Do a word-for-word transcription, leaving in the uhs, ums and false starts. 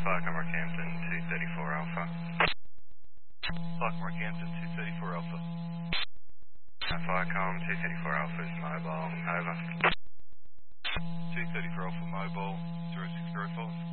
Falcon Rockhampton two thirty-four Alpha. Falcon Rockhampton two thirty-four Alpha. Uh, Falcon two thirty-four Alpha is mobile, over. two thirty-four Alpha mobile, zero six zero five.